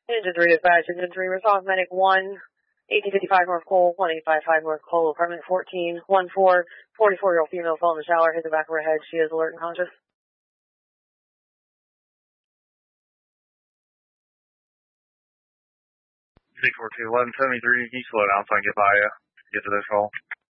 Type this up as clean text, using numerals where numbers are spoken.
Engine 3 dispatch, Engine 3, response medic 1, 1855 North Cole, 1855 North Cole, apartment 14, 14, 44-year-old female fell in the shower, hit the back of her head. She is alert and conscious. 642, 1173, can you slow down so I can get by you? Get to this call.